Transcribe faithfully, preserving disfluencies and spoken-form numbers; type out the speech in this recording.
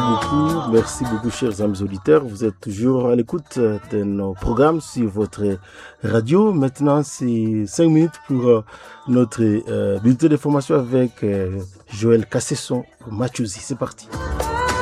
beaucoup, merci beaucoup chers amis auditeurs. Vous êtes toujours à l'écoute de nos programmes sur votre radio. Maintenant, c'est cinq minutes pour notre euh, bulletin d'information avec euh, Joël Cassesson Machouzi. C'est parti.